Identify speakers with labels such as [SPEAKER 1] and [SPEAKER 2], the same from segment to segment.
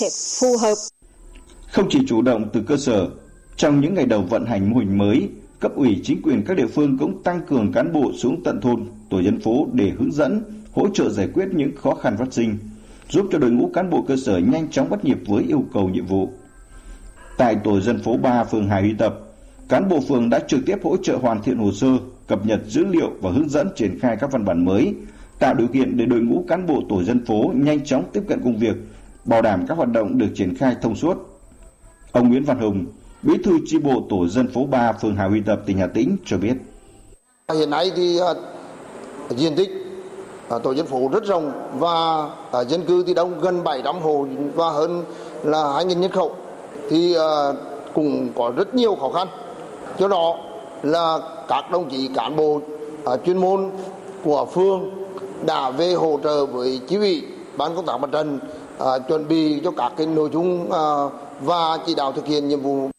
[SPEAKER 1] phù hợp.
[SPEAKER 2] Không chỉ chủ động từ cơ sở, trong những ngày đầu vận hành mô hình mới, cấp ủy chính quyền các địa phương cũng tăng cường cán bộ xuống tận thôn, tổ dân phố để hướng dẫn, hỗ trợ giải quyết những khó khăn phát sinh, giúp cho đội ngũ cán bộ cơ sở nhanh chóng bắt nhịp với yêu cầu nhiệm vụ. Tại tổ dân phố 3 phường Hà Huy Tập, cán bộ phường đã trực tiếp hỗ trợ hoàn thiện hồ sơ, cập nhật dữ liệu và hướng dẫn triển khai các văn bản mới, tạo điều kiện để đội ngũ cán bộ tổ dân phố nhanh chóng tiếp cận công việc, bảo đảm các hoạt động được triển khai thông suốt. Ông Nguyễn Văn Hùng, Bí thư chi bộ tổ dân phố 3 phường Hà Huy Tập, tỉnh Hà Tĩnh cho biết.
[SPEAKER 3] Hiện nay thì diện tích tổ dân phố rất rộng và dân cư thì đông, gần 700 hộ và hơn là 2.000 nhân khẩu, thì cũng có rất nhiều khó khăn. Do đó là các đồng chí cán bộ chuyên môn của phường đã về hỗ trợ với chi ủy, ban công tác mặt trận, chuẩn bị cho các cái nội dung và chỉ đạo thực hiện nhiệm vụ.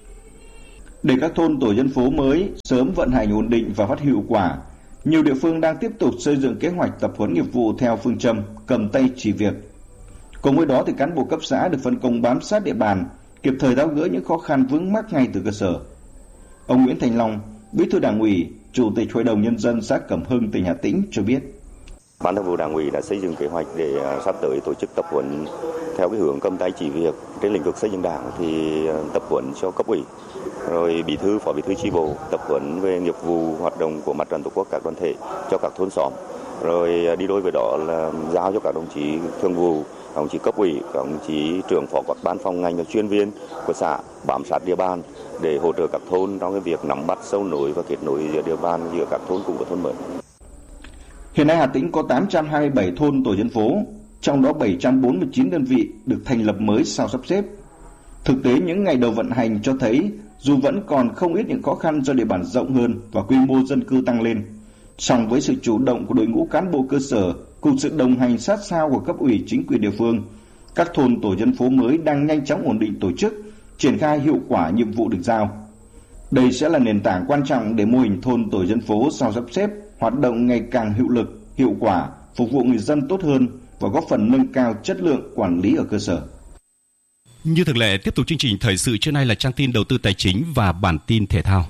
[SPEAKER 2] Để các thôn tổ dân phố mới sớm vận hành ổn định và phát huy hiệu quả, nhiều địa phương đang tiếp tục xây dựng kế hoạch tập huấn nghiệp vụ theo phương châm cầm tay chỉ việc. Cùng với đó thì cán bộ cấp xã được phân công bám sát địa bàn, kịp thời tháo gỡ những khó khăn vướng mắc ngay từ cơ sở. Ông Nguyễn Thành Long, Bí thư Đảng ủy, Chủ tịch Hội đồng Nhân dân xã Cẩm Hưng, tỉnh Hà Tĩnh cho biết.
[SPEAKER 4] Ban Thường vụ Đảng ủy đã xây dựng kế hoạch để sắp tới tổ chức tập huấn theo cái hướng cầm tay chỉ việc trên lĩnh vực xây dựng Đảng, thì tập huấn cho cấp ủy, rồi bí thư, phó bí thư chi bộ tập huấn về nghiệp vụ hoạt động của mặt trận tổ quốc các đoàn thể cho các thôn xóm, rồi đi đôi với đó là giao cho các đồng chí thường vụ, các đồng chí cấp ủy, các đồng chí trưởng phó các ban phòng ngành và chuyên viên của xã bám sát địa bàn để hỗ trợ các thôn trong cái việc nắm bắt, sâu nối và kết nối giữa địa bàn, giữa các thôn cũ và thôn mới.
[SPEAKER 2] Hiện nay Hà Tĩnh có 827 thôn tổ dân phố, trong đó 749 đơn vị được thành lập mới sau sắp xếp. Thực tế những ngày đầu vận hành cho thấy dù vẫn còn không ít những khó khăn do địa bàn rộng hơn và quy mô dân cư tăng lên, song với sự chủ động của đội ngũ cán bộ cơ sở cùng sự đồng hành sát sao của cấp ủy chính quyền địa phương, các thôn tổ dân phố mới đang nhanh chóng ổn định tổ chức, triển khai hiệu quả nhiệm vụ được giao. Đây sẽ là nền tảng quan trọng để mô hình thôn tổ dân phố sau sắp xếp hoạt động ngày càng hiệu lực, hiệu quả, phục vụ người dân tốt hơn và góp phần nâng cao chất lượng quản lý ở cơ sở.
[SPEAKER 5] Như thường lệ, tiếp tục chương trình thời sự trưa nay là trang tin đầu tư tài chính và bản tin thể thao.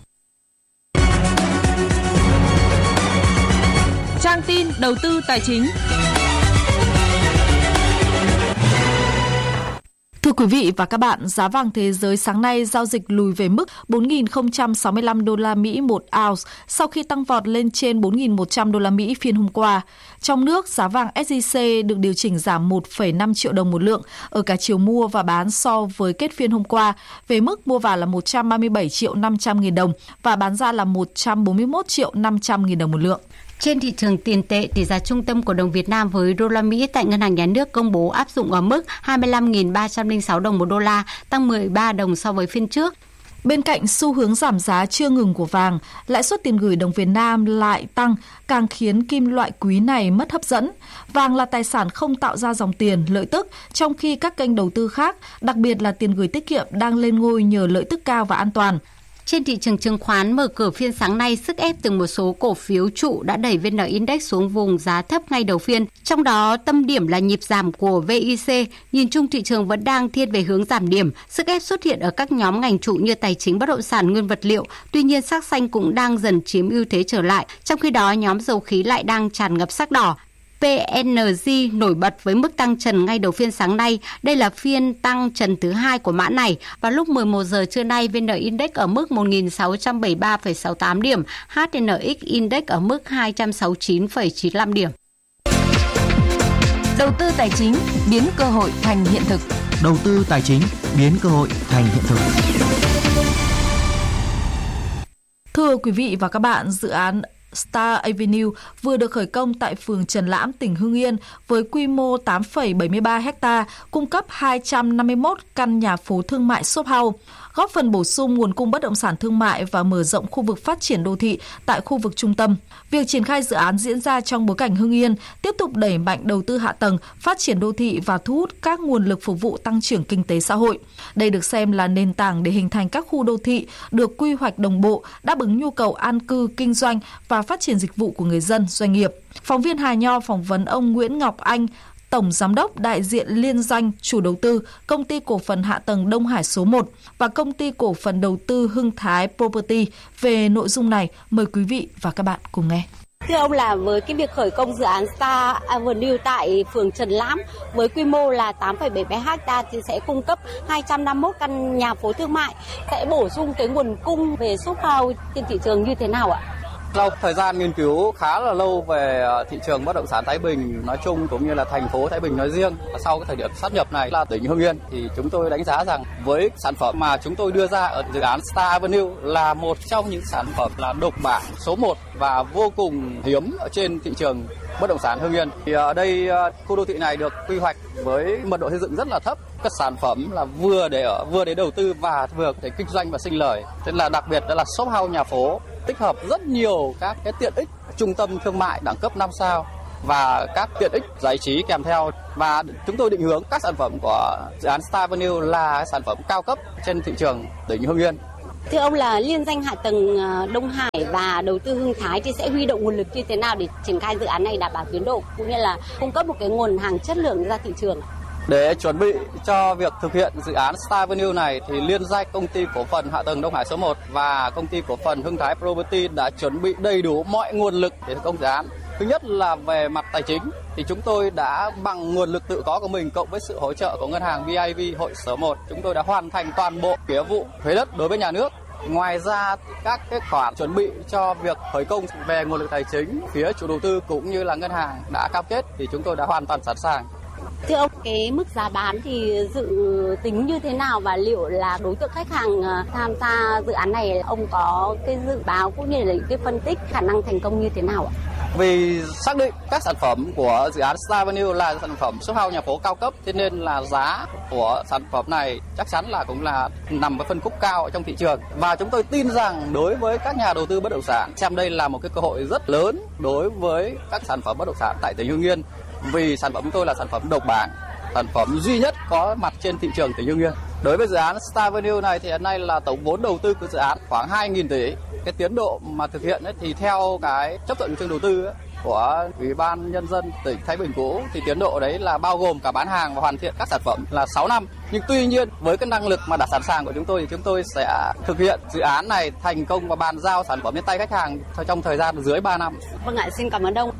[SPEAKER 6] Trang tin đầu tư tài chính.
[SPEAKER 7] Thưa quý vị và các bạn, giá vàng thế giới sáng nay giao dịch lùi về mức 4.065 đô la Mỹ một ounce sau khi tăng vọt lên trên 4.100 đô la Mỹ phiên hôm qua. Trong nước, giá vàng SJC được điều chỉnh giảm 1,5 triệu đồng một lượng ở cả chiều mua và bán so với kết phiên hôm qua, về mức mua vào là 137 triệu 500 nghìn đồng và bán ra là 141 triệu 500 nghìn đồng một lượng.
[SPEAKER 8] Trên thị trường tiền tệ, tỷ giá trung tâm của đồng Việt Nam với đô la Mỹ tại Ngân hàng Nhà nước công bố áp dụng ở mức 25.306 đồng một đô la, tăng 13 đồng so với phiên trước.
[SPEAKER 7] Bên cạnh xu hướng giảm giá chưa ngừng của vàng, lãi suất tiền gửi đồng Việt Nam lại tăng, càng khiến kim loại quý này mất hấp dẫn. Vàng là tài sản không tạo ra dòng tiền, lợi tức, trong khi các kênh đầu tư khác, đặc biệt là tiền gửi tiết kiệm đang lên ngôi nhờ lợi tức cao và an toàn.
[SPEAKER 8] Trên thị trường chứng khoán mở cửa phiên sáng nay, sức ép từ một số cổ phiếu trụ đã đẩy VN Index xuống vùng giá thấp ngay đầu phiên. Trong đó, tâm điểm là nhịp giảm của VIC. Nhìn chung thị trường vẫn đang thiên về hướng giảm điểm. Sức ép xuất hiện ở các nhóm ngành trụ như tài chính, bất động sản, nguyên vật liệu. Tuy nhiên, sắc xanh cũng đang dần chiếm ưu thế trở lại. Trong khi đó, nhóm dầu khí lại đang tràn ngập sắc đỏ. PNG nổi bật với mức tăng trần ngay đầu phiên sáng nay. Đây là phiên tăng trần thứ 2 của mã này. Vào lúc 11 giờ trưa nay, VN Index ở mức 1.673,68 điểm, HNX Index ở mức 269,95 điểm.
[SPEAKER 6] Đầu tư tài chính biến cơ hội thành hiện thực.
[SPEAKER 9] Đầu tư tài chính biến cơ hội thành hiện thực.
[SPEAKER 7] Thưa quý vị và các bạn, dự án Star Avenue vừa được khởi công tại phường Trần Lãm, tỉnh Hưng Yên với quy mô 8,73 ha, cung cấp 251 căn nhà phố thương mại shop house, góp phần bổ sung nguồn cung bất động sản thương mại và mở rộng khu vực phát triển đô thị tại khu vực trung tâm. Việc triển khai dự án diễn ra trong bối cảnh Hưng Yên tiếp tục đẩy mạnh đầu tư hạ tầng, phát triển đô thị và thu hút các nguồn lực phục vụ tăng trưởng kinh tế xã hội. Đây được xem là nền tảng để hình thành các khu đô thị được quy hoạch đồng bộ, đáp ứng nhu cầu an cư, kinh doanh và phát triển dịch vụ của người dân, doanh nghiệp. Phóng viên Hà Nho phỏng vấn ông Nguyễn Ngọc Anh, Tổng Giám đốc đại diện liên danh chủ đầu tư Công ty Cổ phần Hạ tầng Đông Hải số 1 và Công ty Cổ phần Đầu tư Hưng Thái Property. Về nội dung này, mời quý vị và các bạn cùng nghe.
[SPEAKER 8] Thưa ông, là với cái việc khởi công dự án Star Avenue tại phường Trần Lãm với quy mô là 8,72 ha thì sẽ cung cấp 251 căn nhà phố thương mại, sẽ bổ sung cái nguồn cung về shop house trên thị trường như thế nào ạ?
[SPEAKER 1] Sau thời gian nghiên cứu khá là lâu về thị trường bất động sản Thái Bình nói chung cũng như là thành phố Thái Bình nói riêng, và sau cái thời điểm sát nhập này là tỉnh Hưng Yên, thì chúng tôi đánh giá rằng với sản phẩm mà chúng tôi đưa ra ở dự án Star Avenue là một trong những sản phẩm là độc bản số 1 và vô cùng hiếm ở trên thị trường bất động sản Hưng Yên. Thì ở đây khu đô thị này được quy hoạch với mật độ xây dựng rất là thấp, các sản phẩm là vừa để ở, vừa để đầu tư và vừa để kinh doanh và sinh lời. Thế là đặc biệt đó là shop house nhà phố, tích hợp rất nhiều các cái tiện ích trung tâm thương mại đẳng cấp 5 sao và các tiện ích giải trí kèm theo, và chúng tôi định hướng các sản phẩm của dự án Star Avenue là sản phẩm cao cấp trên thị trường tỉnh Hưng Yên.
[SPEAKER 8] Thưa ông, là liên danh hạ tầng Đông Hải và đầu tư Hưng Thái thì sẽ huy động nguồn lực như thế nào để triển khai dự án này đảm bảo tiến độ cũng như là cung cấp một cái nguồn hàng chất lượng ra thị trường?
[SPEAKER 1] Để chuẩn bị cho việc thực hiện dự án Star Avenue này thì liên danh Công ty Cổ phần Hạ tầng Đông Hải số 1 và Công ty Cổ phần Hưng Thái Property đã chuẩn bị đầy đủ mọi nguồn lực để thực hiện dự án. Thứ nhất là về mặt tài chính thì chúng tôi đã bằng nguồn lực tự có của mình cộng với sự hỗ trợ của ngân hàng BIV Hội Sở 1, chúng tôi đã hoàn thành toàn bộ nghĩa vụ thuế đất đối với nhà nước. Ngoài ra các cái khoản chuẩn bị cho việc khởi công về nguồn lực tài chính phía chủ đầu tư cũng như là ngân hàng đã cam kết thì chúng tôi đã hoàn toàn sẵn sàng.
[SPEAKER 8] Thưa ông, cái mức giá bán thì dự tính như thế nào và liệu là đối tượng khách hàng tham gia dự án này ông có cái dự báo cũng như là cái phân tích khả năng thành công như thế nào ạ?
[SPEAKER 1] Vì xác định các sản phẩm của dự án Star Avenue là sản phẩm shop house nhà phố cao cấp, thế nên là giá của sản phẩm này chắc chắn là cũng là nằm ở phân khúc cao trong thị trường. Và chúng tôi tin rằng đối với các nhà đầu tư bất động sản, xem đây là một cái cơ hội rất lớn đối với các sản phẩm bất động sản tại tỉnh Hưng Yên. Vì sản phẩm của tôi là sản phẩm độc bản, sản phẩm duy nhất có mặt trên thị trường tỉnh Hưng Yên. Đối với dự án Star Avenue này thì hiện nay là tổng vốn đầu tư của dự án khoảng 2.000 tỷ. Cái tiến độ mà thực hiện ấy, thì theo cái chấp thuận chủ trương đầu tư ấy, của Ủy ban Nhân dân tỉnh Thái Bình cũ thì tiến độ đấy là bao gồm cả bán hàng và hoàn thiện các sản phẩm là 6 năm. Nhưng tuy nhiên với cái năng lực mà đã sẵn sàng của chúng tôi thì chúng tôi sẽ thực hiện dự án này thành công và bàn giao sản phẩm đến tay khách hàng trong thời gian dưới 3 năm.
[SPEAKER 8] Vâng ạ, xin cảm ơn ông.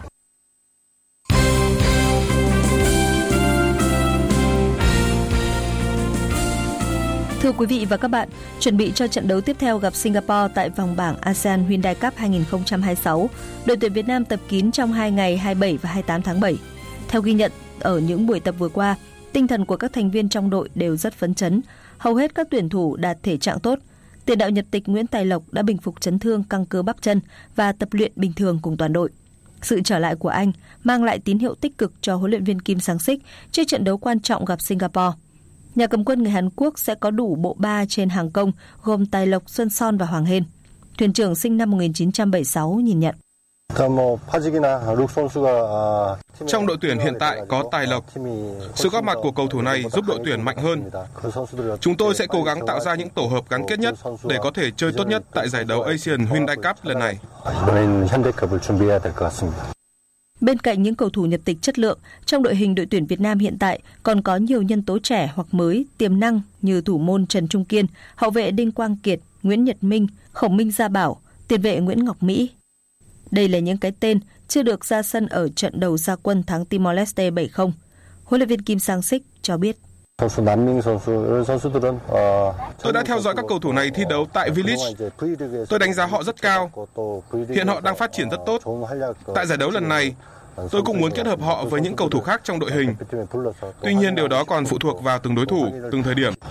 [SPEAKER 10] Thưa quý vị và các bạn, chuẩn bị cho trận đấu tiếp theo gặp Singapore tại vòng bảng ASEAN Hyundai Cup 2026, đội tuyển Việt Nam tập kín trong 2 ngày 27 và 28 tháng 7. Theo ghi nhận ở những buổi tập vừa qua, tinh thần của các thành viên trong đội đều rất phấn chấn. Hầu hết các tuyển thủ đạt thể trạng tốt. Tiền đạo nhập tịch Nguyễn Tài Lộc đã bình phục chấn thương căng cơ bắp chân và tập luyện bình thường cùng toàn đội. Sự trở lại của anh mang lại tín hiệu tích cực cho huấn luyện viên Kim Sang-sik trước trận đấu quan trọng gặp Singapore. Nhà cầm quân người Hàn Quốc sẽ có đủ bộ ba trên hàng công gồm Tài Lộc, Xuân Son và Hoàng Hên. Thuyền trưởng sinh năm 1976 nhìn nhận.
[SPEAKER 11] Trong đội tuyển hiện tại có Tài Lộc. Sự góp mặt của cầu thủ này giúp đội tuyển mạnh hơn. Chúng tôi sẽ cố gắng tạo ra những tổ hợp gắn kết nhất để có thể chơi tốt nhất tại giải đấu Asian Hyundai Cup lần này.
[SPEAKER 10] Bên cạnh những cầu thủ nhập tịch chất lượng, trong đội hình đội tuyển Việt Nam hiện tại còn có nhiều nhân tố trẻ hoặc mới, tiềm năng như thủ môn Trần Trung Kiên, hậu vệ Đinh Quang Kiệt, Nguyễn Nhật Minh, Khổng Minh Gia Bảo, tiền vệ Nguyễn Ngọc Mỹ. Đây là những cái tên chưa được ra sân ở trận đầu ra quân thắng Timor-Leste 7-0. Huấn luyện viên Kim Sang-sik cho biết.
[SPEAKER 11] Tôi đã theo dõi các cầu thủ này thi đấu tại V-League. Tôi đánh giá họ rất cao. Hiện họ đang phát triển rất tốt. Tại giải đấu lần này, tôi cũng muốn kết hợp họ với những cầu thủ khác trong đội hình. Tuy nhiên điều đó còn phụ thuộc vào từng đối thủ, từng thời điểm.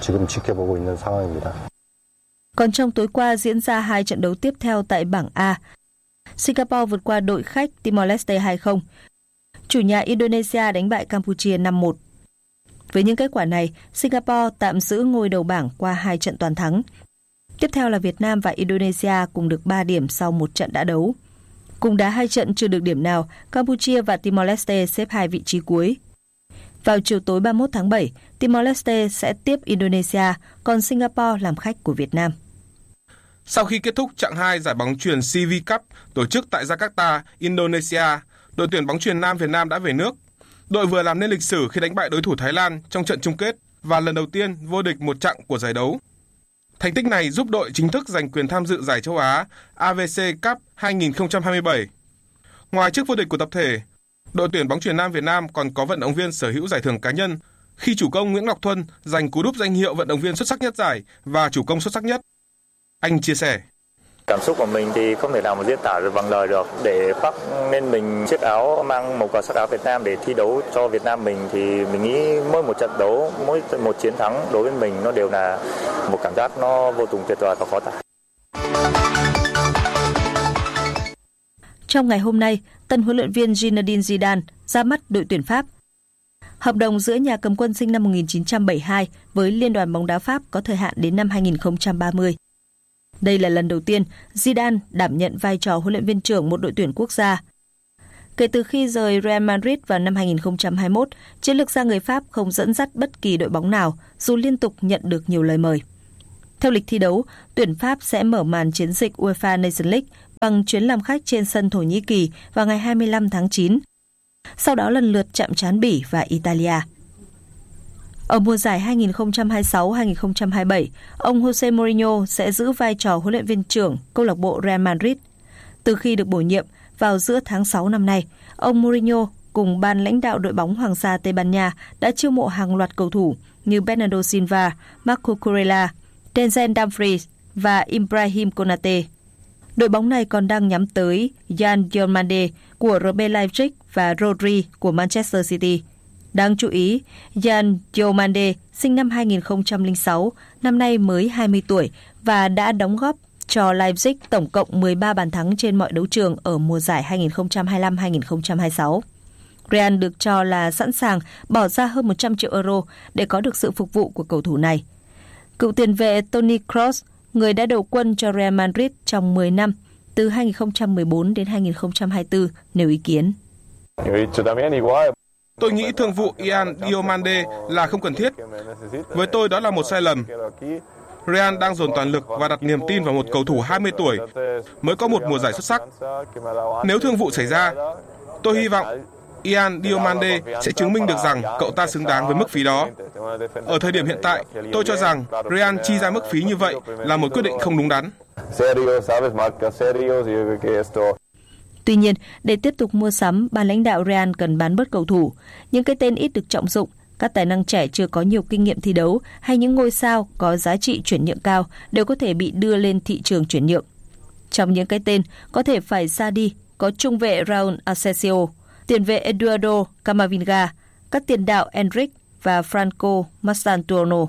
[SPEAKER 10] Còn trong tối qua diễn ra 2 trận đấu tiếp theo tại bảng A. Singapore vượt qua đội khách Timor-Leste 2-0. Chủ nhà Indonesia đánh bại Campuchia 5-1. Với những kết quả này, Singapore tạm giữ ngôi đầu bảng qua 2 trận toàn thắng. Tiếp theo là Việt Nam và Indonesia cùng được 3 điểm sau 1 trận đã đấu. Cùng đá 2 trận chưa được điểm nào, Campuchia và Timor-Leste xếp 2 vị trí cuối. Vào chiều tối 31 tháng 7, Timor-Leste sẽ tiếp Indonesia, còn Singapore làm khách của Việt Nam.
[SPEAKER 11] Sau khi kết thúc chặng 2 giải bóng chuyền CV Cup tổ chức tại Jakarta, Indonesia, đội tuyển bóng chuyền nam Việt Nam đã về nước. Đội vừa làm nên lịch sử khi đánh bại đối thủ Thái Lan trong trận chung kết và lần đầu tiên vô địch một chặng của giải đấu. Thành tích này giúp đội chính thức giành quyền tham dự giải châu Á AVC Cup 2027. Ngoài chức vô địch của tập thể, đội tuyển bóng chuyền nam Việt Nam còn có vận động viên sở hữu giải thưởng cá nhân khi chủ công Nguyễn Ngọc Thuân giành cú đúp danh hiệu vận động viên xuất sắc nhất giải và chủ công xuất sắc nhất. Anh chia sẻ.
[SPEAKER 12] Cảm xúc của mình thì không thể nào mà diễn tả được bằng lời được. Để khoác nên mình chiếc áo mang màu cờ sắc áo Việt Nam để thi đấu cho Việt Nam mình thì mình nghĩ mỗi một trận đấu, mỗi một chiến thắng đối với mình nó đều là một cảm giác nó vô cùng tuyệt vời và khó tả.
[SPEAKER 10] Trong ngày hôm nay, tân huấn luyện viên Zinedine Zidane ra mắt đội tuyển Pháp. Hợp đồng giữa nhà cầm quân sinh năm 1972 với Liên đoàn bóng đá Pháp có thời hạn đến năm 2030. Đây là lần đầu tiên Zidane đảm nhận vai trò huấn luyện viên trưởng một đội tuyển quốc gia. Kể từ khi rời Real Madrid vào năm 2021, chiến lược gia người Pháp không dẫn dắt bất kỳ đội bóng nào dù liên tục nhận được nhiều lời mời. Theo lịch thi đấu, tuyển Pháp sẽ mở màn chiến dịch UEFA Nations League bằng chuyến làm khách trên sân Thổ Nhĩ Kỳ vào ngày 25 tháng 9. Sau đó lần lượt chạm trán Bỉ và Italia. Ở mùa giải 2026-2027, ông Jose Mourinho sẽ giữ vai trò huấn luyện viên trưởng câu lạc bộ Real Madrid. Từ khi được bổ nhiệm vào giữa tháng 6 năm nay, ông Mourinho cùng ban lãnh đạo đội bóng Hoàng gia Tây Ban Nha đã chiêu mộ hàng loạt cầu thủ như Bernardo Silva, Marco Cucurella, Denzel Dumfries và Ibrahim Konate. Đội bóng này còn đang nhắm tới Yan Diomande của RB Leipzig và Rodri của Manchester City. Đáng chú ý, Yan Diomande sinh năm 2006, năm nay mới 20 tuổi và đã đóng góp cho Leipzig tổng cộng 13 bàn thắng trên mọi đấu trường ở mùa giải 2025-2026. Real được cho là sẵn sàng bỏ ra hơn 100 triệu euro để có được sự phục vụ của cầu thủ này. Cựu tiền vệ Toni Kroos, người đã đầu quân cho Real Madrid trong 10 năm, từ 2014 đến 2024, nêu ý kiến.
[SPEAKER 11] Tôi nghĩ thương vụ Yan Diomande là không cần thiết. Với tôi đó là một sai lầm. Real đang dồn toàn lực và đặt niềm tin vào một cầu thủ 20 tuổi mới có một mùa giải xuất sắc. Nếu thương vụ xảy ra, tôi hy vọng Yan Diomande sẽ chứng minh được rằng cậu ta xứng đáng với mức phí đó. Ở thời điểm hiện tại, tôi cho rằng Real chi ra mức phí như vậy là một quyết định không đúng đắn.
[SPEAKER 10] Tuy nhiên, để tiếp tục mua sắm, ban lãnh đạo Real cần bán bớt cầu thủ. Những cái tên ít được trọng dụng, các tài năng trẻ chưa có nhiều kinh nghiệm thi đấu hay những ngôi sao có giá trị chuyển nhượng cao đều có thể bị đưa lên thị trường chuyển nhượng. Trong những cái tên có thể phải ra đi có trung vệ Raúl Asensio, tiền vệ Eduardo Camavinga, các tiền đạo Endrick và Franco Mastantuono.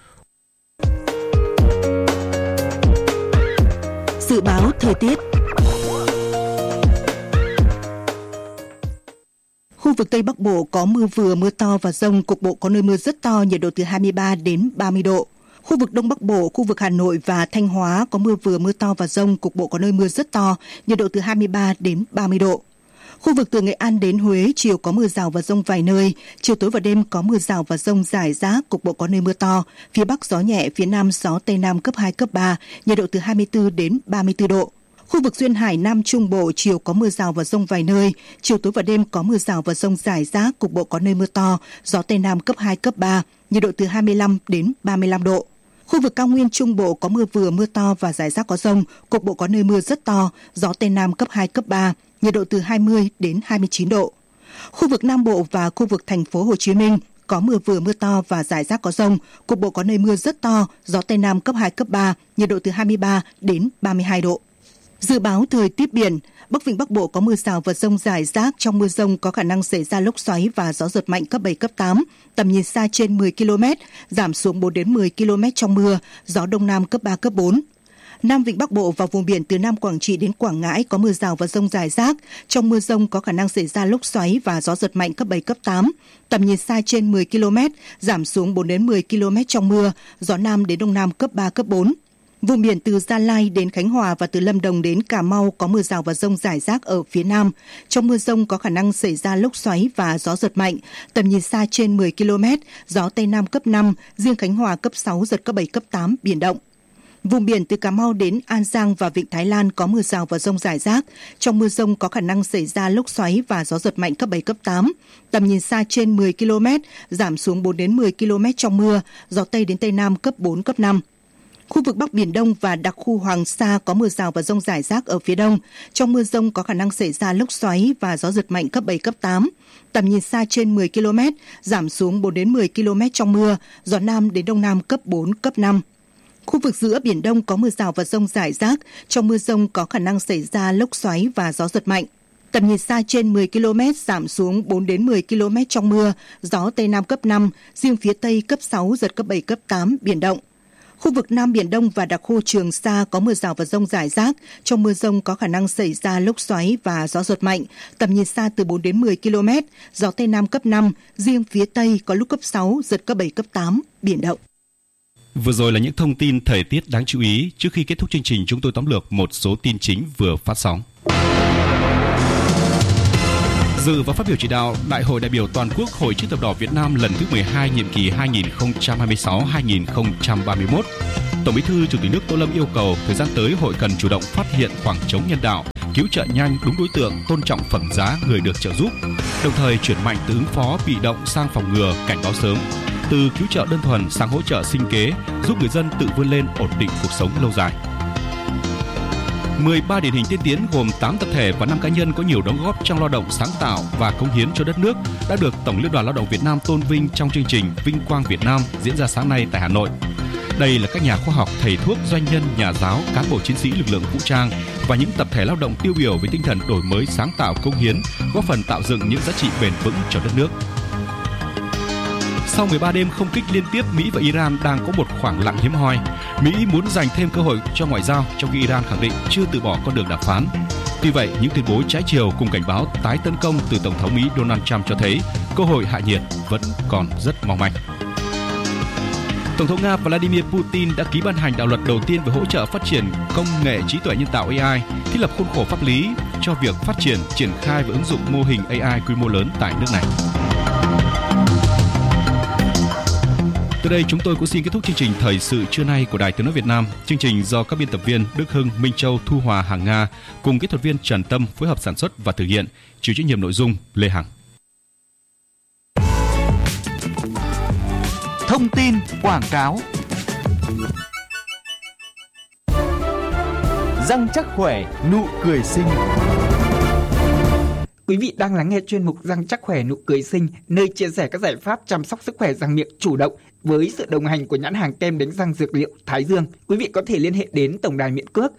[SPEAKER 13] Dự báo thời tiết. Khu vực Tây Bắc Bộ có mưa vừa, mưa to và dông, cục bộ có nơi mưa rất to, nhiệt độ từ 23 đến 30 độ. Khu vực Đông Bắc Bộ, khu vực Hà Nội và Thanh Hóa có mưa vừa, mưa to và dông, cục bộ có nơi mưa rất to, nhiệt độ từ 23 đến 30 độ. Khu vực từ Nghệ An đến Huế, chiều có mưa rào và dông vài nơi, chiều tối và đêm có mưa rào và dông rải rác, cục bộ có nơi mưa to, phía Bắc gió nhẹ, phía Nam gió Tây Nam cấp 2, cấp 3, nhiệt độ từ 24 đến 34 độ. Khu vực Duyên Hải Nam Trung Bộ, chiều có mưa rào và dông vài nơi, chiều tối và đêm có mưa rào và dông rải rác, cục bộ có nơi mưa to, gió Tây Nam cấp 2, cấp 3, nhiệt độ từ 25 đến 35 độ. Khu vực Cao Nguyên Trung Bộ có mưa vừa, mưa to và rải rác có dông, cục bộ có nơi mưa rất to, gió Tây Nam cấp 2, cấp 3, nhiệt độ từ 20 đến 29 độ. Khu vực Nam Bộ và khu vực thành phố Hồ Chí Minh có mưa vừa, mưa to và rải rác có dông, cục bộ có nơi mưa rất to, gió Tây Nam cấp 2, cấp 3, nhiệt độ từ 23 đến 32 độ. Dự báo thời tiết biển, Bắc Vịnh Bắc Bộ có mưa rào và dông rải rác, trong mưa dông có khả năng xảy ra lốc xoáy và gió giật mạnh cấp 7, cấp 8, tầm nhìn xa trên 10 km, giảm xuống 4 đến 10 km trong mưa, gió Đông Nam cấp 3, cấp 4. Nam Vịnh Bắc Bộ và vùng biển từ Nam Quảng Trị đến Quảng Ngãi có mưa rào và dông rải rác, trong mưa dông có khả năng xảy ra lốc xoáy và gió giật mạnh cấp 7, cấp 8, tầm nhìn xa trên 10 km, giảm xuống 4 đến 10 km trong mưa, gió Nam đến Đông Nam cấp 3, cấp 4. Vùng biển từ Gia Lai đến Khánh Hòa và từ Lâm Đồng đến Cà Mau có mưa rào và dông rải rác ở phía Nam. Trong mưa dông có khả năng xảy ra lốc xoáy và gió giật mạnh, tầm nhìn xa trên 10 km, gió Tây Nam cấp 5, riêng Khánh Hòa cấp 6, giật cấp 7, cấp 8, biển động. Vùng biển từ Cà Mau đến An Giang và Vịnh Thái Lan có mưa rào và dông rải rác. Trong mưa dông có khả năng xảy ra lốc xoáy và gió giật mạnh cấp 7, cấp 8. Tầm nhìn xa trên 10 km, giảm xuống 4 đến 10 km trong mưa, gió Tây đến Tây Nam cấp 4, cấp 5. Khu vực Bắc Biển Đông và đặc khu Hoàng Sa có mưa rào và dông rải rác ở phía đông. Trong mưa dông có khả năng xảy ra lốc xoáy và gió giật mạnh cấp 7, cấp 8. Tầm nhìn xa trên 10 km, giảm xuống 4 đến 10 km trong mưa, gió Nam đến Đông Nam cấp 4, cấp 5. Khu vực giữa Biển Đông có mưa rào và dông rải rác. Trong mưa dông có khả năng xảy ra lốc xoáy và gió giật mạnh. Tầm nhìn xa trên 10 km, giảm xuống 4 đến 10 km trong mưa, gió Tây Nam cấp 5, riêng phía Tây cấp 6, giật cấp 7, cấp 8, biển động. Khu vực Nam Biển Đông và đặc khu Trường Sa có mưa rào và dông rải rác. Trong mưa dông có khả năng xảy ra lốc xoáy và gió giật mạnh. Tầm nhìn xa từ 4 đến 10 km, gió Tây Nam cấp 5, riêng phía Tây có lúc cấp 6, giật cấp 7, cấp 8, biển động.
[SPEAKER 5] Vừa rồi là những thông tin thời tiết đáng chú ý. Trước khi kết thúc chương trình, chúng tôi tóm lược một số tin chính vừa phát sóng. Dự và phát biểu chỉ đạo Đại hội đại biểu toàn quốc Hội Chữ thập đỏ Việt Nam lần thứ 12 nhiệm kỳ 2026-2031. Tổng Bí thư Chủ tịch nước Tô Lâm yêu cầu thời gian tới hội cần chủ động phát hiện khoảng trống nhân đạo, cứu trợ nhanh đúng đối tượng, tôn trọng phẩm giá người được trợ giúp, đồng thời chuyển mạnh từ ứng phó bị động sang phòng ngừa, cảnh báo sớm, từ cứu trợ đơn thuần sang hỗ trợ sinh kế, giúp người dân tự vươn lên, ổn định cuộc sống lâu dài. 13 điển hình tiên tiến gồm 8 tập thể và 5 cá nhân có nhiều đóng góp trong lao động sáng tạo và cống hiến cho đất nước đã được Tổng Liên đoàn Lao động Việt Nam tôn vinh trong chương trình Vinh quang Việt Nam diễn ra sáng nay tại Hà Nội. Đây là các nhà khoa học, thầy thuốc, doanh nhân, nhà giáo, cán bộ chiến sĩ lực lượng vũ trang và những tập thể lao động tiêu biểu với tinh thần đổi mới, sáng tạo, cống hiến, góp phần tạo dựng những giá trị bền vững cho đất nước. Sau 13 đêm không kích liên tiếp, Mỹ và Iran đang có một khoảng lặng hiếm hoi. Mỹ muốn dành thêm cơ hội cho ngoại giao, trong khi Iran khẳng định chưa từ bỏ con đường đàm phán. Tuy vậy, những tuyên bố trái chiều cùng cảnh báo tái tấn công từ Tổng thống Mỹ Donald Trump cho thấy cơ hội hạ nhiệt vẫn còn rất mong manh. Tổng thống Nga Vladimir Putin đã ký ban hành đạo luật đầu tiên về hỗ trợ phát triển công nghệ trí tuệ nhân tạo AI, thiết lập khuôn khổ pháp lý cho việc phát triển, triển khai và ứng dụng mô hình AI quy mô lớn tại nước này. Từ đây chúng tôi cũng xin kết thúc chương trình Thời sự trưa nay của Đài Tiếng nói Việt Nam. Chương trình do các biên tập viên Đức Hưng, Minh Châu, Thu Hòa, Hằng Nga cùng kỹ thuật viên Trần Tâm phối hợp sản xuất và thực hiện, chịu trách nhiệm nội dung Lê Hằng.
[SPEAKER 9] Thông tin quảng cáo. Răng chắc khỏe, nụ cười xinh.
[SPEAKER 14] Quý vị đang lắng nghe chuyên mục Răng chắc khỏe nụ cười xinh, nơi chia sẻ các giải pháp chăm sóc sức khỏe răng miệng chủ động với sự đồng hành của nhãn hàng kem đánh răng dược liệu Thái Dương. Quý vị có thể liên hệ đến tổng đài miễn cước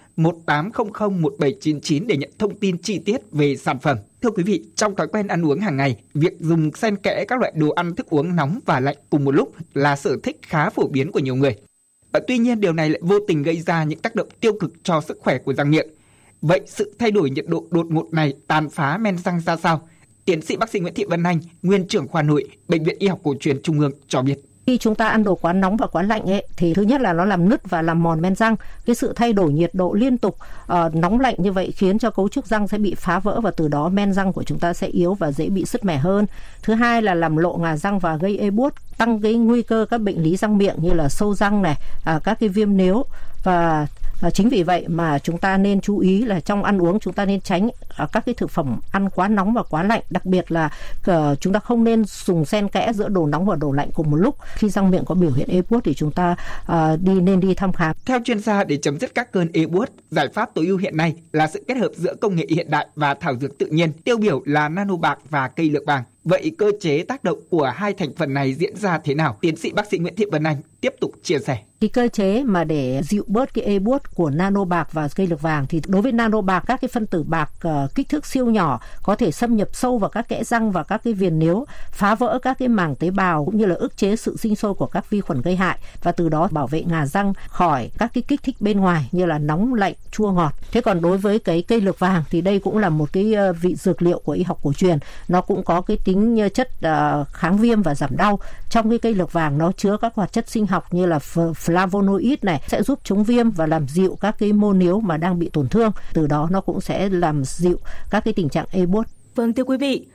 [SPEAKER 14] 18001799 để nhận thông tin chi tiết về sản phẩm. Thưa quý vị, trong thói quen ăn uống hàng ngày, việc dùng xen kẽ các loại đồ ăn thức uống nóng và lạnh cùng một lúc là sở thích khá phổ biến của nhiều người. Tuy nhiên, điều này lại vô tình gây ra những tác động tiêu cực cho sức khỏe của răng miệng. Vậy sự thay đổi nhiệt độ đột ngột này tàn phá men răng ra sao? Tiến sĩ bác sĩ Nguyễn Thị Vân Anh, nguyên trưởng khoa nội, Bệnh viện Y học Cổ truyền Trung ương cho biết.
[SPEAKER 15] Khi chúng ta ăn đồ quá nóng và quá lạnh ấy, thì thứ nhất là nó làm nứt và làm mòn men răng. Cái sự thay đổi nhiệt độ liên tục nóng lạnh như vậy khiến cho cấu trúc răng sẽ bị phá vỡ và từ đó men răng của chúng ta sẽ yếu và dễ bị sứt mẻ hơn. Thứ hai là làm lộ ngà răng và gây ê buốt, tăng cái nguy cơ các bệnh lý răng miệng như là sâu răng này, các cái viêm nướu. Và chính vì vậy mà chúng ta nên chú ý là trong ăn uống chúng ta nên tránh các cái thực phẩm ăn quá nóng và quá lạnh, đặc biệt là chúng ta không nên dùng xen kẽ giữa đồ nóng và đồ lạnh cùng một lúc. Khi răng miệng có biểu hiện ê buốt thì chúng ta nên đi thăm khám.
[SPEAKER 14] Theo chuyên gia, để chấm dứt các cơn ê buốt, giải pháp tối ưu hiện nay là sự kết hợp giữa công nghệ hiện đại và thảo dược tự nhiên, tiêu biểu là nano bạc và cây lược vàng. Vậy cơ chế tác động của hai thành phần này diễn ra thế nào? Tiến sĩ bác sĩ Nguyễn Thị Vân Anh tiếp tục chia sẻ.
[SPEAKER 15] Thì cơ chế mà để dịu bớt cái ê buốt của nano bạc và cây lược vàng thì đối với nano bạc, các cái phân tử bạc kích thước siêu nhỏ có thể xâm nhập sâu vào các kẽ răng và các cái viền nướu, phá vỡ các cái màng tế bào cũng như là ức chế sự sinh sôi của các vi khuẩn gây hại và từ đó bảo vệ ngà răng khỏi các cái kích thích bên ngoài như là nóng, lạnh, chua, ngọt. Thế còn đối với cái cây lược vàng thì đây cũng là một cái vị dược liệu của y học cổ truyền, nó cũng có cái tính chất kháng viêm và giảm đau. Trong cái cây lược vàng nó chứa các hoạt chất sinh học như là flavonoid này sẽ giúp chống viêm và làm dịu các cái mô nướu mà đang bị tổn thương. Từ đó nó cũng sẽ làm dịu các cái tình trạng ê buốt.
[SPEAKER 7] Vâng, thưa quý vị,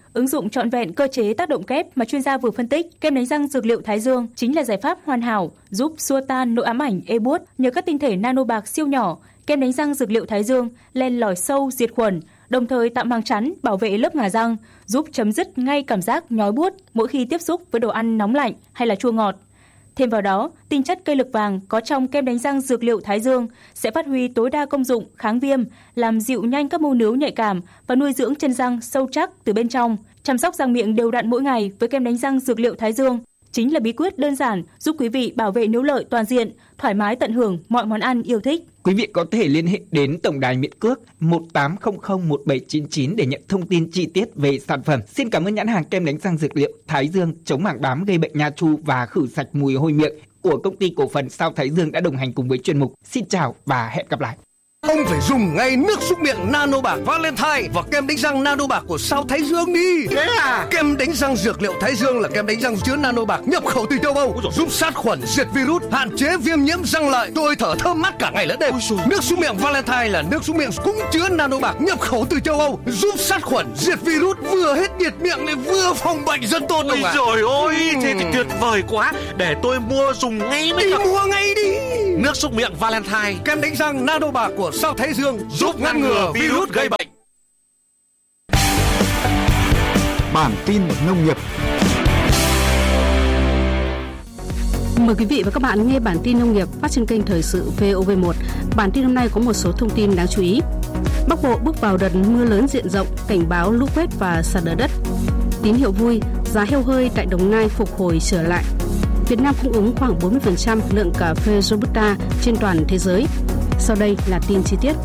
[SPEAKER 16] Ứng dụng trọn vẹn cơ chế tác động kép mà chuyên gia vừa phân tích, kem đánh răng dược liệu Thái Dương chính là giải pháp hoàn hảo giúp xua tan nỗi ám ảnh ê buốt. Nhờ các tinh thể nano bạc siêu nhỏ, kem đánh răng dược liệu Thái Dương len lỏi sâu diệt khuẩn, đồng thời tạo màng chắn bảo vệ lớp ngà răng, giúp chấm dứt ngay cảm giác nhói buốt mỗi khi tiếp xúc với đồ ăn nóng lạnh hay là chua ngọt. Thêm vào đó, tinh chất cây lược vàng có trong kem đánh răng dược liệu Thái Dương sẽ phát huy tối đa công dụng kháng viêm, làm dịu nhanh các mô nướu nhạy cảm và nuôi dưỡng chân răng sâu chắc từ bên trong. Chăm sóc răng miệng đều đặn mỗi ngày với kem đánh răng dược liệu Thái Dương chính là bí quyết đơn giản giúp quý vị bảo vệ nướu lợi toàn diện, thoải mái tận hưởng mọi món ăn yêu thích.
[SPEAKER 14] Quý vị có thể liên hệ đến tổng đài miễn cước 18001799 để nhận thông tin chi tiết về sản phẩm. Xin cảm ơn nhãn hàng kem đánh răng dược liệu Thái Dương chống mảng bám gây bệnh nha chu và khử sạch mùi hôi miệng của công ty cổ phần Sao Thái Dương đã đồng hành cùng với chuyên mục. Xin chào và hẹn gặp lại.
[SPEAKER 17] Ông phải dùng ngay nước súc miệng nano bạc Valentine và kem đánh răng nano bạc của Sao Thái Dương đi.
[SPEAKER 18] Thế à?
[SPEAKER 17] Kem đánh răng dược liệu Thái Dương là kem đánh răng chứa nano bạc nhập khẩu từ châu Âu, giúp sát khuẩn, diệt virus, hạn chế viêm nhiễm răng lợi. Tôi thở thơm mát cả ngày lẫn đêm. Nước súc miệng Valentine là nước súc miệng cũng chứa nano bạc nhập khẩu từ châu Âu, giúp sát khuẩn, diệt virus, vừa hết nhiệt miệng lại vừa phòng bệnh rất tốt.
[SPEAKER 18] Ôi trời ơi, thế thì tuyệt vời quá. Để tôi mua dùng ngay mới được.
[SPEAKER 17] Mua ngay đi.
[SPEAKER 18] Nước súc miệng Valentine,
[SPEAKER 17] kem đánh răng nano bạc của Sao Thái Dương giúp ngăn ngừa virus gây bệnh.
[SPEAKER 9] Bản tin nông nghiệp.
[SPEAKER 15] Mời quý vị và các bạn nghe bản tin nông nghiệp phát trên kênh Thời sự VOV1. Bản tin hôm nay có một số thông tin đáng chú ý. Bắc Bộ bước vào đợt mưa lớn diện rộng, cảnh báo lũ quét và sạt lở đất. Tín hiệu vui, giá heo hơi tại Đồng Nai phục hồi trở lại. Việt Nam cung ứng khoảng 40% lượng cà phê Robusta trên toàn thế giới. Sau đây là tin chi tiết.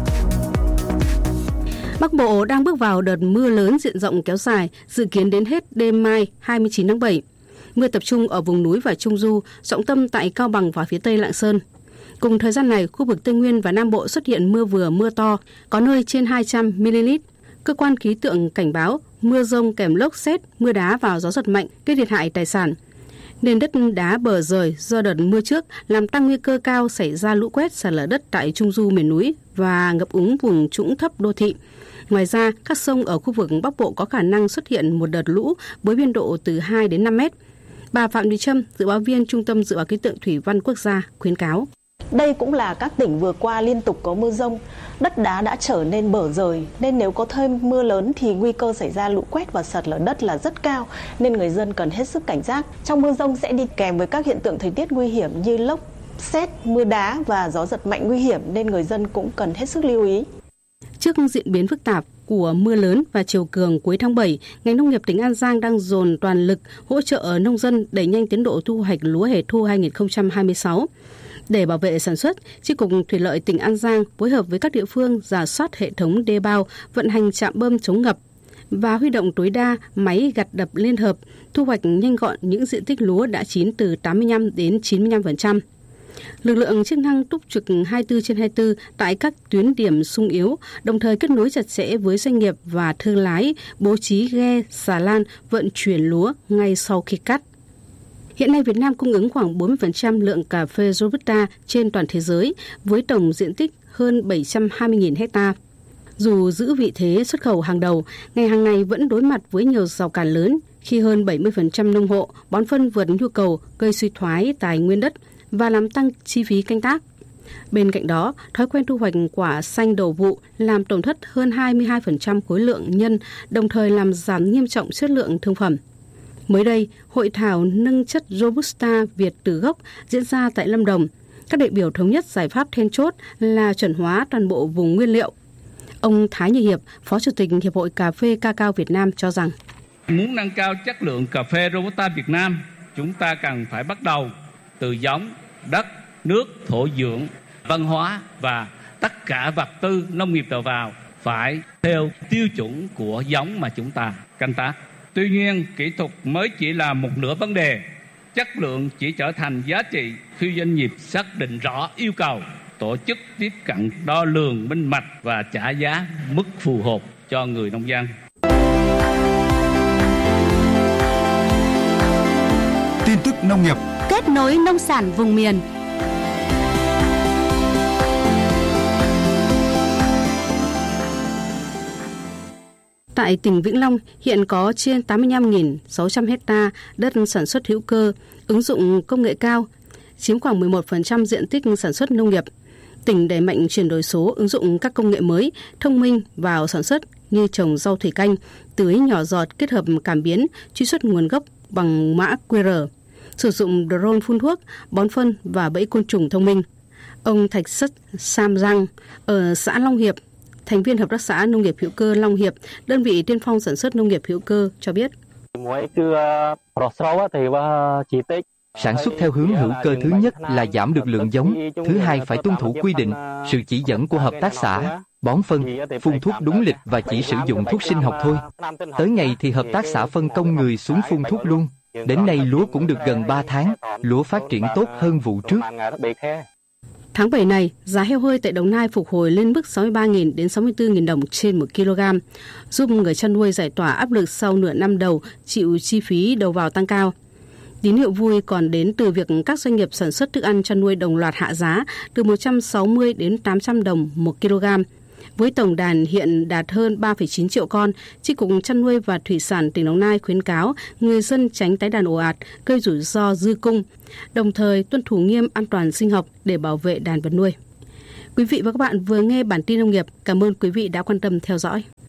[SPEAKER 15] Bắc Bộ đang bước vào đợt mưa lớn diện rộng kéo dài, dự kiến đến hết đêm mai 29 tháng 7. Mưa tập trung ở vùng núi và Trung Du, trọng tâm tại Cao Bằng và phía Tây Lạng Sơn. Cùng thời gian này, khu vực Tây Nguyên và Nam Bộ xuất hiện mưa vừa mưa to, có nơi trên 200 ml. Cơ quan khí tượng cảnh báo mưa dông kèm lốc sét, mưa đá và gió giật mạnh gây thiệt hại tài sản. Nền đất đá bờ rời do đợt mưa trước làm tăng nguy cơ cao xảy ra lũ quét sạt lở đất tại Trung Du miền núi và ngập úng vùng trũng thấp đô thị. Ngoài ra, các sông ở khu vực Bắc Bộ có khả năng xuất hiện một đợt lũ với biên độ từ 2 đến 5 mét. Bà Phạm Thùy Trâm, dự báo viên Trung tâm Dự báo Khí tượng Thủy văn Quốc gia, khuyến cáo.
[SPEAKER 19] Đây cũng là các tỉnh vừa qua liên tục có mưa dông, đất đá đã trở nên bở rời, nên nếu có thêm mưa lớn thì nguy cơ xảy ra lũ quét và sạt lở đất là rất cao, nên người dân cần hết sức cảnh giác. Trong mưa dông sẽ đi kèm với các hiện tượng thời tiết nguy hiểm như lốc, sét, mưa đá và gió giật mạnh nguy hiểm, nên người dân cũng cần hết sức lưu ý.
[SPEAKER 15] Trước diễn biến phức tạp của mưa lớn và chiều cường cuối tháng 7, ngành nông nghiệp tỉnh An Giang đang dồn toàn lực hỗ trợ nông dân đẩy nhanh tiến độ thu hoạch lúa hè thu 2026. Để bảo vệ sản xuất, Chi cục Thủy lợi tỉnh An Giang phối hợp với các địa phương rà soát hệ thống đê bao, vận hành trạm bơm chống ngập và huy động tối đa máy gặt đập liên hợp, thu hoạch nhanh gọn những diện tích lúa đã chín từ 85 đến 95%. Lực lượng chức năng túc trực 24/24 tại các tuyến điểm xung yếu, đồng thời kết nối chặt chẽ với doanh nghiệp và thương lái, bố trí ghe, xà lan vận chuyển lúa ngay sau khi cắt. Hiện nay Việt Nam cung ứng khoảng 40% lượng cà phê Robusta trên toàn thế giới với tổng diện tích hơn 720.000 ha. Dù giữ vị thế xuất khẩu hàng đầu, ngành hàng này vẫn đối mặt với nhiều rào cản lớn khi hơn 70% nông hộ bón phân vượt nhu cầu gây suy thoái tài nguyên đất và làm tăng chi phí canh tác. Bên cạnh đó, thói quen thu hoạch quả xanh đầu vụ làm tổn thất hơn 22% khối lượng nhân, đồng thời làm giảm nghiêm trọng chất lượng thương phẩm. Mới đây, hội thảo nâng chất Robusta Việt từ gốc diễn ra tại Lâm Đồng. Các đại biểu thống nhất giải pháp then chốt là chuẩn hóa toàn bộ vùng nguyên liệu. Ông Thái Như Hiệp, Phó Chủ tịch Hiệp hội Cà phê Cacao Việt Nam cho rằng
[SPEAKER 20] muốn nâng cao chất lượng cà phê Robusta Việt Nam, chúng ta cần phải bắt đầu từ giống, đất, nước, thổ dưỡng, văn hóa và tất cả vật tư nông nghiệp đầu vào phải theo tiêu chuẩn của giống mà chúng ta canh tác. Tuy nhiên, kỹ thuật mới chỉ là một nửa vấn đề. Chất lượng chỉ trở thành giá trị khi doanh nghiệp xác định rõ yêu cầu, tổ chức tiếp cận đo lường minh bạch và trả giá mức phù hợp cho người nông dân.
[SPEAKER 9] Tin tức nông nghiệp.
[SPEAKER 8] Kết nối nông sản vùng miền.
[SPEAKER 21] Tại tỉnh Vĩnh Long, hiện có trên 85.600 hecta đất sản xuất hữu cơ, ứng dụng công nghệ cao, chiếm khoảng 11% diện tích sản xuất nông nghiệp. Tỉnh đẩy mạnh chuyển đổi số, ứng dụng các công nghệ mới, thông minh vào sản xuất như trồng rau thủy canh, tưới nhỏ giọt kết hợp cảm biến, truy xuất nguồn gốc bằng mã QR, sử dụng drone phun thuốc, bón phân và bẫy côn trùng thông minh. Ông Thạch Sất Sam Giang ở xã Long Hiệp, thành viên Hợp tác xã Nông nghiệp hữu cơ Long Hiệp, đơn vị tiên phong sản xuất nông nghiệp hữu cơ cho biết.
[SPEAKER 22] Sản xuất theo hướng hữu cơ thứ nhất là giảm được lượng giống, thứ hai phải tuân thủ quy định, sự chỉ dẫn của hợp tác xã, bón phân, phun thuốc đúng lịch và chỉ sử dụng thuốc sinh học thôi. Tới ngày thì hợp tác xã phân công người xuống phun thuốc luôn. Đến nay lúa cũng được gần 3 tháng, lúa phát triển tốt hơn vụ trước.
[SPEAKER 21] Tháng 7 này, giá heo hơi tại Đồng Nai phục hồi lên mức 63.000 đến 64.000 đồng trên 1 kg, giúp người chăn nuôi giải tỏa áp lực sau nửa năm đầu chịu chi phí đầu vào tăng cao. Tín hiệu vui còn đến từ việc các doanh nghiệp sản xuất thức ăn chăn nuôi đồng loạt hạ giá từ 160 đến 800 đồng 1 kg. Với tổng đàn hiện đạt hơn 3,9 triệu con, Chi cục Chăn nuôi và Thủy sản tỉnh Đồng Nai khuyến cáo người dân tránh tái đàn ồ ạt, gây rủi ro dư cung, đồng thời tuân thủ nghiêm an toàn sinh học để bảo vệ đàn vật nuôi. Quý vị và các bạn vừa nghe bản tin nông nghiệp. Cảm ơn quý vị đã quan tâm theo dõi.